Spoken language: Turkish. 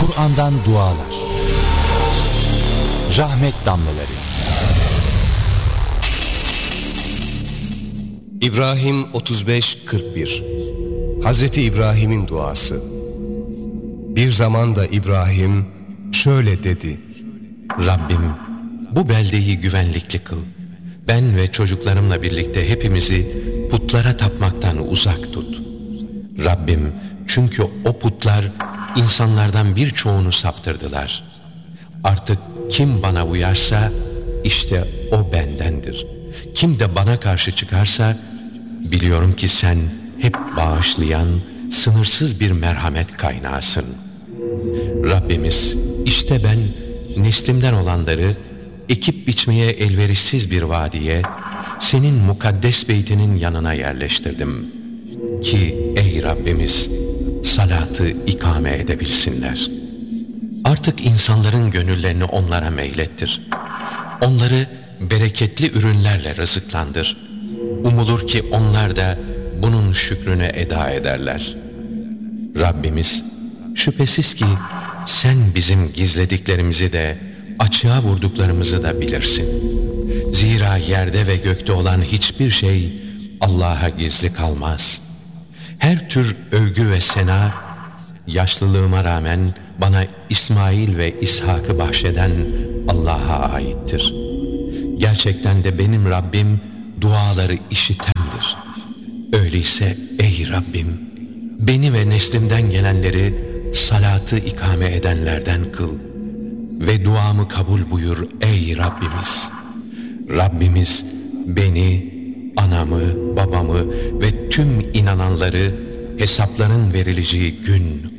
Kur'an'dan dualar. Rahmet damlaları. İbrahim 35-41. Hazreti İbrahim'in duası. Bir zaman da İbrahim şöyle dedi: Rabbim, bu beldeyi güvenlikli kıl. Ben ve çocuklarımla birlikte hepimizi putlara tapmaktan uzak tut. Rabbim, çünkü o putlar insanlardan birçoğunu saptırdılar. Artık kim bana uyarsa işte o bendendir. Kim de bana karşı çıkarsa biliyorum ki sen hep bağışlayan, sınırsız bir merhamet kaynağısın. Rabbimiz, işte ben neslimden olanları ekip biçmeye elverişsiz bir vadiye, senin mukaddes beytinin yanına yerleştirdim. Ki ey Rabbimiz, salatı ikame edebilsinler. Artık insanların gönüllerini onlara meylettir. Onları bereketli ürünlerle rızıklandır. Umulur ki onlar da bunun şükrünü eda ederler. Rabbimiz, şüphesiz ki sen bizim gizlediklerimizi de açığa vurduklarımızı da bilirsin. Zira yerde ve gökte olan hiçbir şey Allah'a gizli kalmaz. Her tür övgü ve sena, yaşlılığıma rağmen bana İsmail ve İshak'ı bahşeden Allah'a aittir. Gerçekten de benim Rabbim duaları işitendir. Öyleyse ey Rabbim, beni ve neslimden gelenleri salatı ikame edenlerden kıl ve duamı kabul buyur ey Rabbimiz. Rabbimiz beni, anamı, babamı ve tüm inananları hesapların verileceği gün